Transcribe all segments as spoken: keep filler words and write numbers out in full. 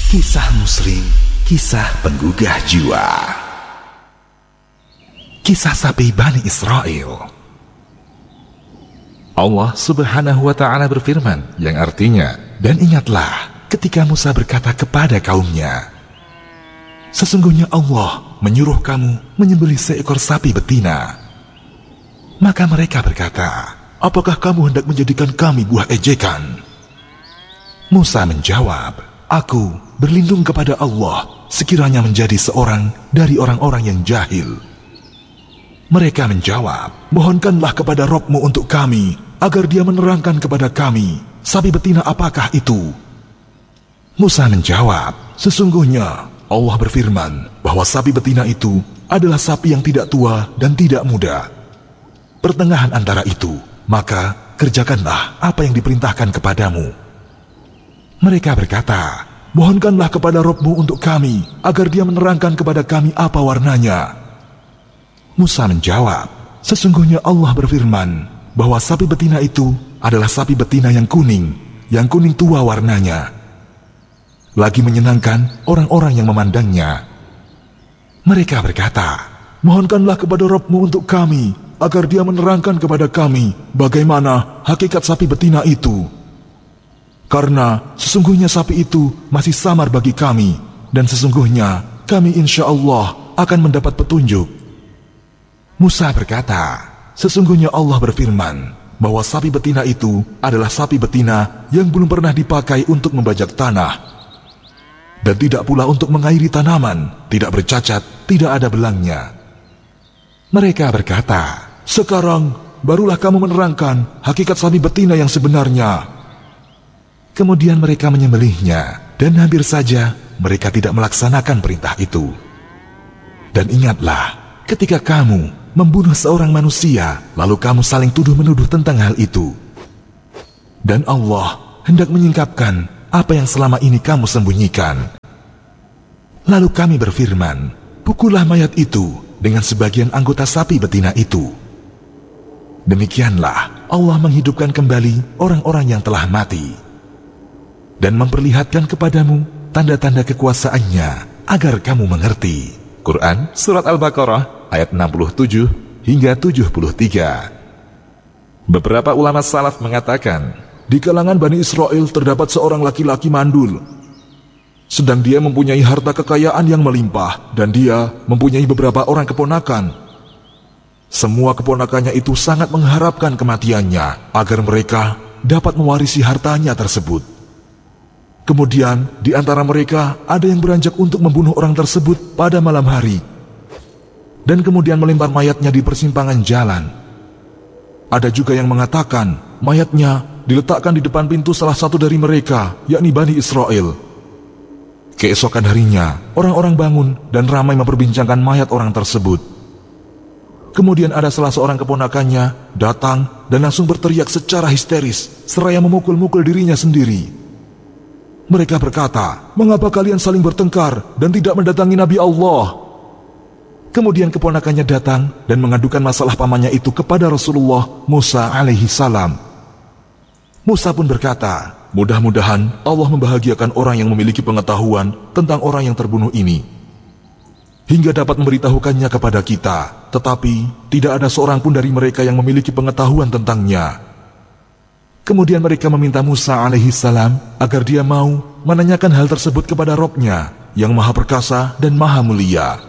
Kisah Muslim, kisah penggugah jiwa. Kisah sapi Bani Israel. Allah subhanahu wa ta'ala berfirman yang artinya, dan ingatlah ketika Musa berkata kepada kaumnya, sesungguhnya Allah menyuruh kamu menyembelih seekor sapi betina. Maka mereka berkata, apakah kamu hendak menjadikan kami buah ejekan? Musa menjawab, aku berlindung kepada Allah sekiranya menjadi seorang dari orang-orang yang jahil. Mereka menjawab, mohonkanlah kepada Rabb-Mu untuk kami agar Dia menerangkan kepada kami sapi betina apakah itu. Musa menjawab, sesungguhnya Allah berfirman bahwa sapi betina itu adalah sapi yang tidak tua dan tidak muda, pertengahan antara itu, maka kerjakanlah apa yang diperintahkan kepadamu. Mereka berkata, mohonkanlah kepada Rabb-Mu untuk kami agar Dia menerangkan kepada kami apa warnanya. Musa menjawab, sesungguhnya Allah berfirman bahwa sapi betina itu adalah sapi betina yang kuning, yang kuning tua warnanya, lagi menyenangkan orang-orang yang memandangnya. Mereka berkata, mohonkanlah kepada Rabb-Mu untuk kami agar Dia menerangkan kepada kami bagaimana hakikat sapi betina itu. Karena sesungguhnya sapi itu masih samar bagi kami, dan sesungguhnya kami insya Allah akan mendapat petunjuk. Musa berkata, sesungguhnya Allah berfirman bahwa sapi betina itu adalah sapi betina yang belum pernah dipakai untuk membajak tanah, dan tidak pula untuk mengairi tanaman, tidak bercacat, tidak ada belangnya. Mereka berkata, sekarang barulah kamu menerangkan hakikat sapi betina yang sebenarnya. Kemudian mereka menyembelihnya, dan hampir saja mereka tidak melaksanakan perintah itu. Dan ingatlah, ketika kamu membunuh seorang manusia, lalu kamu saling tuduh-menuduh tentang hal itu. Dan Allah hendak menyingkapkan apa yang selama ini kamu sembunyikan. Lalu kami berfirman, pukullah mayat itu dengan sebagian anggota sapi betina itu. Demikianlah Allah menghidupkan kembali orang-orang yang telah mati dan memperlihatkan kepadamu tanda-tanda kekuasaannya agar kamu mengerti. Quran Surat Al-Baqarah ayat enam puluh tujuh hingga tujuh puluh tiga. Beberapa ulama salaf mengatakan, di kalangan Bani Israel terdapat seorang laki-laki mandul, sedang dia mempunyai harta kekayaan yang melimpah, dan dia mempunyai beberapa orang keponakan. Semua keponakannya itu sangat mengharapkan kematiannya agar mereka dapat mewarisi hartanya tersebut. Kemudian di antara mereka ada yang beranjak untuk membunuh orang tersebut pada malam hari, dan kemudian melempar mayatnya di persimpangan jalan. Ada juga yang mengatakan mayatnya diletakkan di depan pintu salah satu dari mereka, yakni Bani Israel. Keesokan harinya, orang-orang bangun dan ramai memperbincangkan mayat orang tersebut. Kemudian ada salah seorang keponakannya datang dan langsung berteriak secara histeris, seraya memukul-mukul dirinya sendiri. Mereka berkata, mengapa kalian saling bertengkar dan tidak mendatangi Nabi Allah? Kemudian keponakannya datang dan mengadukan masalah pamannya itu kepada Rasulullah Musa alaihi salam. Musa pun berkata, mudah-mudahan Allah membahagiakan orang yang memiliki pengetahuan tentang orang yang terbunuh ini, hingga dapat memberitahukannya kepada kita, tetapi tidak ada seorang pun dari mereka yang memiliki pengetahuan tentangnya. Kemudian mereka meminta Musa alaihi salam agar dia mau menanyakan hal tersebut kepada Rabb-Nya yang maha perkasa dan maha mulia.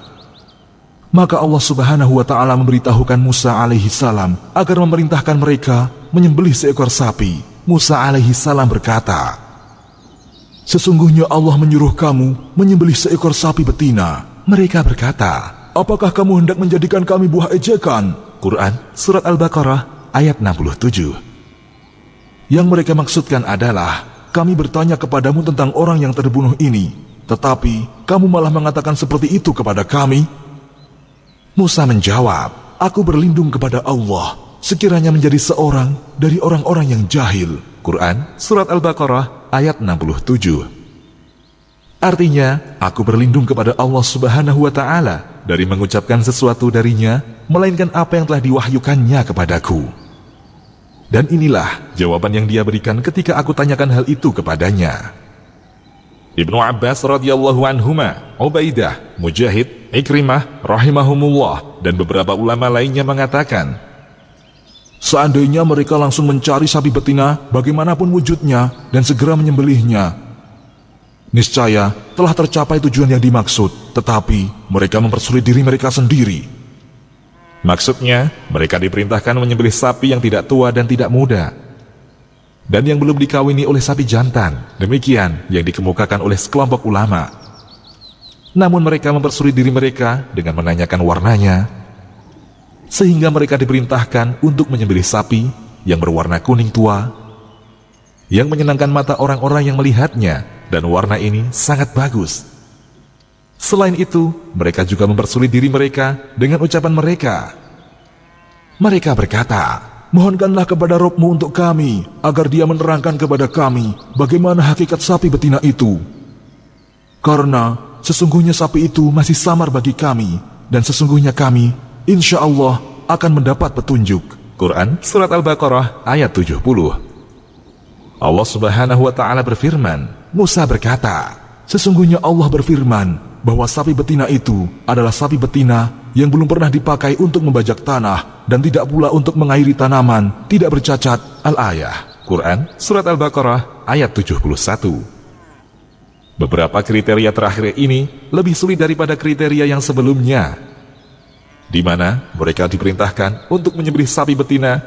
Maka Allah subhanahu wa ta'ala memberitahukan Musa alaihi salam agar memerintahkan mereka menyembelih seekor sapi. Musa alaihi salam berkata, sesungguhnya Allah menyuruh kamu menyembelih seekor sapi betina. Mereka berkata, apakah kamu hendak menjadikan kami buah ejekan? Quran Surat Al-Baqarah ayat enam puluh tujuh. Yang mereka maksudkan adalah, kami bertanya kepadamu tentang orang yang terbunuh ini, tetapi kamu malah mengatakan seperti itu kepada kami. Musa menjawab, aku berlindung kepada Allah sekiranya menjadi seorang dari orang-orang yang jahil. Quran Surat Al-Baqarah ayat enam puluh tujuh. Artinya, aku berlindung kepada Allah subhanahu wa ta'ala dari mengucapkan sesuatu darinya, melainkan apa yang telah diwahyukannya kepadaku. Dan inilah jawaban yang dia berikan ketika aku tanyakan hal itu kepadanya. Ibnu Abbas radhiyallahu anhuma, Ubaidah, Mujahid, Ikrimah rahimahumullah dan beberapa ulama lainnya mengatakan, seandainya mereka langsung mencari sapi betina bagaimanapun wujudnya dan segera menyembelihnya, niscaya telah tercapai tujuan yang dimaksud, tetapi mereka mempersulit diri mereka sendiri. Maksudnya, mereka diperintahkan menyembelih sapi yang tidak tua dan tidak muda, dan yang belum dikawini oleh sapi jantan. Demikian yang dikemukakan oleh sekelompok ulama. Namun mereka mempersulit diri mereka dengan menanyakan warnanya, sehingga mereka diperintahkan untuk menyembelih sapi yang berwarna kuning tua, yang menyenangkan mata orang-orang yang melihatnya, dan warna ini sangat bagus. Selain itu, mereka juga mempersulit diri mereka dengan ucapan mereka. Mereka berkata, mohonkanlah kepada Rabb-Mu untuk kami, agar Dia menerangkan kepada kami bagaimana hakikat sapi betina itu. Karena sesungguhnya sapi itu masih samar bagi kami, dan sesungguhnya kami, insya Allah, akan mendapat petunjuk. Quran Surat Al-Baqarah ayat tujuh puluh. Allah subhanahu wa ta'ala berfirman, Musa berkata, sesungguhnya Allah berfirman, bahwa sapi betina itu adalah sapi betina yang belum pernah dipakai untuk membajak tanah dan tidak pula untuk mengairi tanaman, tidak bercacat. Al-Ayah, Quran Surat Al-Baqarah ayat tujuh puluh satu. Beberapa kriteria terakhir ini lebih sulit daripada kriteria yang sebelumnya, di mana mereka diperintahkan untuk menyembelih sapi betina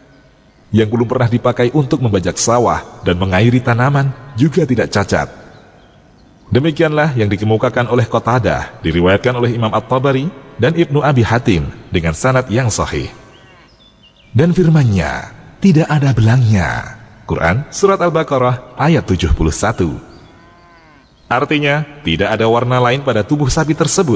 yang belum pernah dipakai untuk membajak sawah dan mengairi tanaman, juga tidak cacat. Demikianlah yang dikemukakan oleh Qatadah, diriwayatkan oleh Imam At-Tabari dan Ibnu Abi Hatim dengan sanad yang sahih. Dan firman-Nya, tidak ada belangnya. Quran Surat Al-Baqarah ayat tujuh puluh satu. Artinya, tidak ada warna lain pada tubuh sapi tersebut.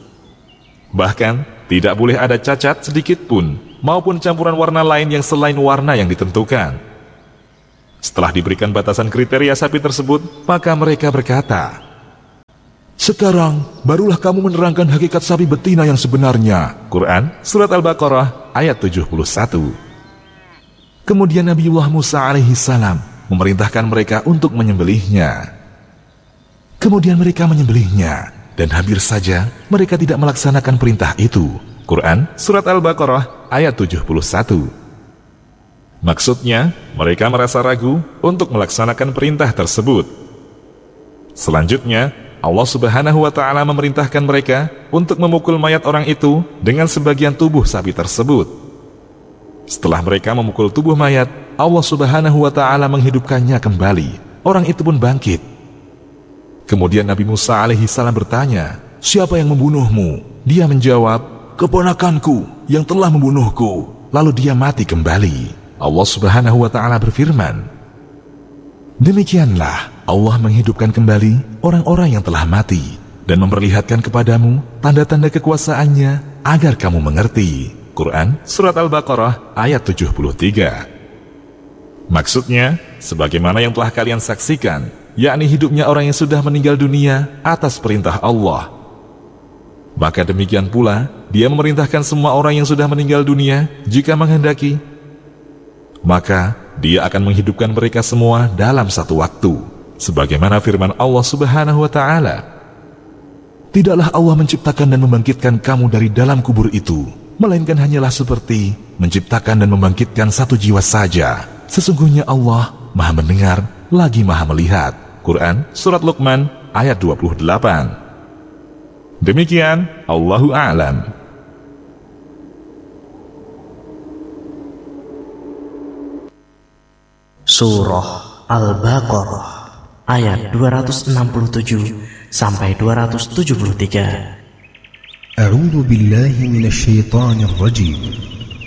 Bahkan, tidak boleh ada cacat sedikit pun, maupun campuran warna lain yang selain warna yang ditentukan. Setelah diberikan batasan kriteria sapi tersebut, maka mereka berkata, sekarang barulah kamu menerangkan hakikat sapi betina yang sebenarnya. Quran Surat Al-Baqarah ayat tujuh puluh satu. Kemudian Nabiullah Musa alaihi salam memerintahkan mereka untuk menyembelihnya. Kemudian mereka menyembelihnya, dan hampir saja mereka tidak melaksanakan perintah itu. Quran Surat Al-Baqarah ayat tujuh puluh satu. Maksudnya, mereka merasa ragu untuk melaksanakan perintah tersebut. Selanjutnya, Allah subhanahu wa ta'ala memerintahkan mereka untuk memukul mayat orang itu dengan sebagian tubuh sapi tersebut. Setelah mereka memukul tubuh mayat, Allah subhanahu wa ta'ala menghidupkannya kembali. Orang itu pun bangkit. Kemudian Nabi Musa alaihi salam bertanya, siapa yang membunuhmu? Dia menjawab, keponakanku yang telah membunuhku. Lalu dia mati kembali. Allah subhanahu wa ta'ala berfirman, demikianlah Allah menghidupkan kembali orang-orang yang telah mati dan memperlihatkan kepadamu tanda-tanda kekuasaannya agar kamu mengerti. Quran Surat Al-Baqarah ayat tujuh puluh tiga. Maksudnya, sebagaimana yang telah kalian saksikan, yakni hidupnya orang yang sudah meninggal dunia atas perintah Allah. Maka demikian pula, Dia memerintahkan semua orang yang sudah meninggal dunia jika menghendaki, maka Dia akan menghidupkan mereka semua dalam satu waktu, sebagaimana firman Allah subhanahu wa ta'ala, tidaklah Allah menciptakan dan membangkitkan kamu dari dalam kubur itu, melainkan hanyalah seperti menciptakan dan membangkitkan satu jiwa saja. Sesungguhnya Allah maha mendengar lagi maha melihat. Quran Surat Luqman ayat dua puluh delapan. Demikian, Allahu a'lam. Surah Al-Baqarah ayat dua ratus enam puluh tujuh sampai dua ratus tujuh puluh tiga. A'udzu billahi minasy syaithanir rajim.